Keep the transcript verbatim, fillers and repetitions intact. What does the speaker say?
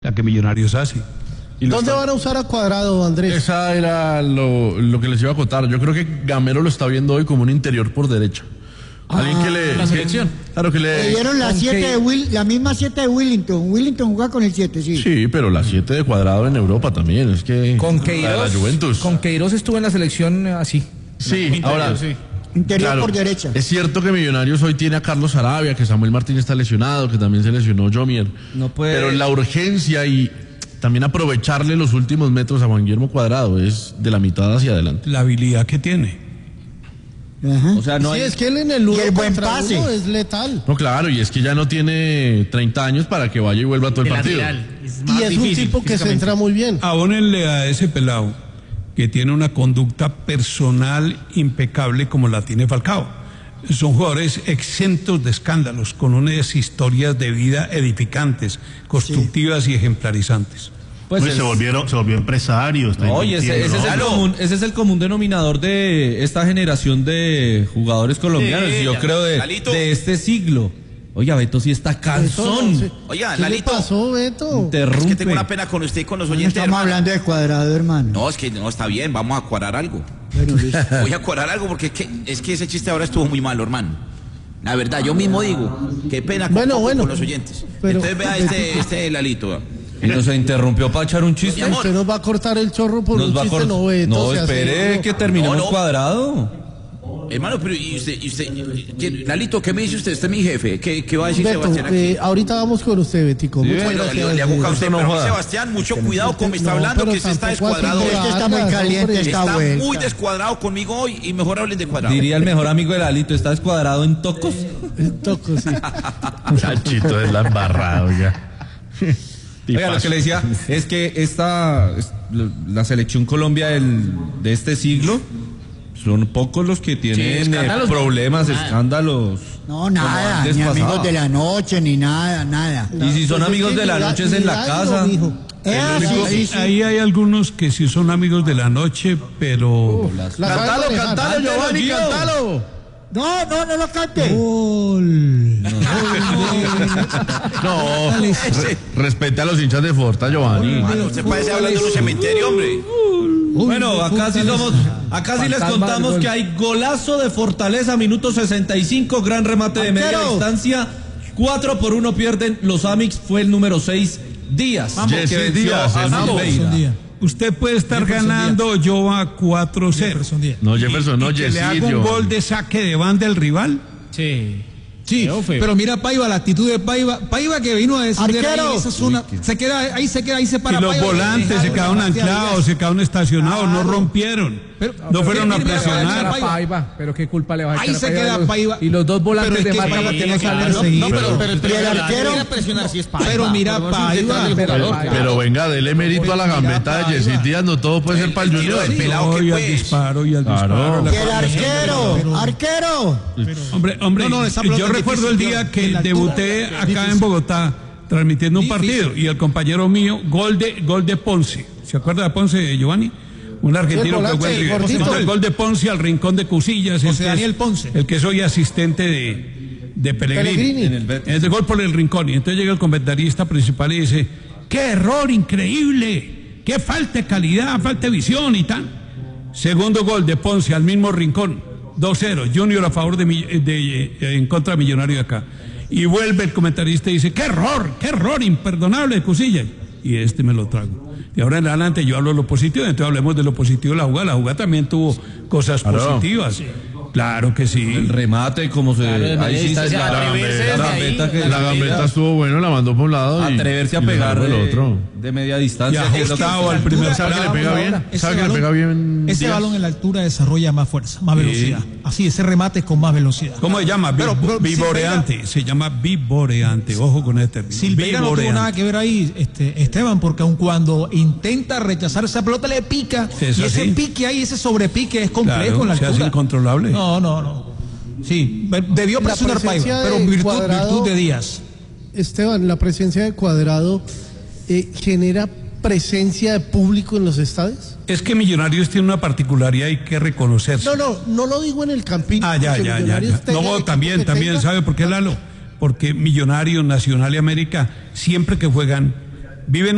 la que Millonarios hace. ¿Dónde van a usar a Cuadrado, Andrés? Esa era lo, lo que les iba a contar. Yo creo que Gamero lo está viendo hoy como un interior por derecha. Alguien Ah, que le... la selección. Que, claro que le... Le dieron la Con siete que- de Will, la misma siete de Willington. Willington jugaba con el siete, sí. Sí, pero la siete de Cuadrado en Europa también. Es que... Con la de Queiroz, la Juventus. con Queiroz estuvo en la selección eh, así. Sí, Interior, ahora... sí. Interior Claro, por derecha. es cierto que Millonarios hoy tiene a Carlos Arabia, que Samuel Martínez está lesionado, que también se lesionó Jomier. No puede- Pero la urgencia y también aprovecharle los últimos metros a Juan Guillermo Cuadrado es de la mitad hacia adelante. La habilidad que tiene. Ajá. O sea, no Sí, hay... es que él en el uno Y el buen contra pase. uno es letal. No, claro, y es que ya no tiene treinta años para que vaya y vuelva todo el partido. Y es un tipo que se entra muy bien. Abónenle a ese pelado que tiene una conducta personal impecable como la tiene Falcao. Son jugadores exentos de escándalos, con unas historias de vida edificantes, constructivas y ejemplarizantes. Pues Pues el- se volvieron, se volvió empresario. está Oye, ese, ese, invirtiendo, es el ¿no? común, ese es el común denominador de esta generación de jugadores colombianos, Sí, yo ya, creo de, Lalito. de este siglo. Oiga, Beto sí está Eso cansón. no sé. Oiga, ¿Qué le Lalito, pasó, Beto? Interrumpe. es que tengo una pena con usted y con los No oyentes, estamos hermano. hablando de Cuadrado, hermano. No, es que no está bien, vamos a cuadrar algo. Bueno, listo. Voy a cuadrar algo porque es que, es que ese chiste ahora estuvo muy malo, hermano. La verdad, yo mismo digo, qué pena con, Bueno, poco bueno. con los oyentes. Pero- Entonces vea este, este Lalito. Y nos interrumpió para echar un chiste. Mi amor. Usted nos va a cortar el chorro por Nos un va a chiste, cort- no, Beto. No, sea espere serio. que terminemos No, no. Cuadrado. Hermano, pero ¿y usted, y usted, ¿qué- Lalito, ¿qué me dice usted? Usted es mi jefe. ¿Qué, qué va a decir Beto, Sebastián aquí? eh, ahorita vamos con usted, Betico. Muchas Bueno, gracias. le, le hago eh. a usted, no pero joda. Sebastián, mucho cuidado con me está No, hablando, pero que usted está tampoco descuadrado. así, Este está muy Vargas, caliente, hombre. está Está vuelta. muy descuadrado conmigo hoy y mejor hablen de cuadrado. Diría el mejor amigo de Lalito, ¿está descuadrado en tocos? Toco, sí. Chachito es la embarrada, oiga. Oiga, lo que le decía es que esta, es- la selección Colombia del- de este siglo son pocos los que tienen eh, escándalos, no. problemas, escándalos. No, nada, antes ni pasaba. amigos de la noche, ni nada, nada. Y si son Pues es amigos que de la mira- noche es en la Milagro, casa. mijo. Eh, El único- sí, sí, sí. Ahí hay algunos que sí son amigos de la noche, pero... La Cantalo, sabe manejar. cantalo, Giovanni, Gio. cantalo. No, no, no lo cante. No, re- respete a los hinchas de Forta, Giovanni. Hermano, usted parece hablando de un cementerio, hombre. Bueno, acá sí somos, acá sí les Fantasma contamos del que gol. hay golazo de Fortaleza, minuto sesenta y cinco, gran remate de media Arquero. distancia, cuatro por uno pierden los Amix, fue el número seis, Díaz, Jesse que venció Díaz, a el Silveira. Usted puede estar ganando, yo va cuatro cero. No, Jefferson, no, y que le haga un Yesilio. gol de saque de banda del rival. Sí. Sí, pero mira Paiva, la actitud de Paiva, Paiva que vino a descender ahí Arquero. en esa zona, se queda ahí, se queda ahí, se para Y los Paiva, volantes deja- se quedaron deja- anclados, se quedaron estacionados, no rompieron. Pero- no pero fueron a mira, mira, presionar. mira, Paiva. Paiva, pero qué culpa le va a echar Ahí a se Paiva queda y los- Paiva. Y los dos volantes Pero de es que marca Paiva que no claro, salen no, seguidos. pero- pero- Y el arquero. Pero mira Paiva, Pero- Pero venga, dele mérito a la gambeta de Jessy Díaz, no todo puede ser para el El tiro Junior. del pelado No, que y al pues. disparo, y al Claro. disparo. la Y el arquero, arquero. Hombre, hombre, No, no, esa pelota yo es recuerdo el difícil, día de que la debuté altura, acá difícil. en Bogotá transmitiendo un Difícil. partido y el compañero mío, gol de gol de Ponce. ¿Se acuerda de Ponce, Giovanni? Un argentino Sí, el que fue volante, el, el gordito. el gol de Ponce al rincón de Cusillas. el José que Daniel es- Ponce. El que soy asistente de, de Pellegrini. Pellegrini. En el Betis. Es de gol por el rincón. Y entonces llega el comentarista principal y dice, ¡qué error increíble! ¡Qué falta de calidad, falta de visión y tal! Segundo gol de Ponce al mismo rincón, dos cero, Junior a favor de, mi- de- eh, en contra de Millonario acá. Y vuelve el comentarista y dice, ¡qué error, qué error imperdonable de Cusillas! Y este me lo trago. Y ahora en adelante yo hablo de lo positivo, entonces hablemos de lo positivo de la jugada. La jugada también tuvo cosas Claro. positivas. Claro que sí. El remate, como se... ahí sí se... La La gambeta, gambeta que- la gambeta estuvo bueno, la mandó por un lado. y- Atreverse a y le pegar sacó el de, otro. de media Y distancia. que es lo que- ajustado al primer ¿Sabe que le plano. pega bien? Ese ¿Sabe que le balón- pega bien? Ese Díaz? balón en la altura desarrolla más fuerza, más velocidad. Así, ese remate con más velocidad. ¿Cómo se llama? Pero- Vi- pero vivoreante. Se llama vivoreante. Ojo con este término. Silveira no tuvo Vivoreante. nada que ver ahí, este, Esteban, porque aun cuando intenta rechazar esa pelota le pica. Es y ese así. pique ahí, ese sobrepique es complejo Claro, en la se hace altura. incontrolable. No, no, no. Sí, debió La presionar presencia Paiva, pero de virtud, Cuadrado- virtud de Díaz. Esteban, la presencia de Cuadrado eh, genera presencia de público en los estadios. Es que Millonarios tiene una particularidad, hay que reconocerse. No, no, no lo digo en el campín. Ah, ya, porque ya, ya. Millonarios ya. tenga el No, equipo también, que también, tenga. ¿sabe por qué, Lalo? Porque Millonarios, Nacional y América, siempre que juegan, viven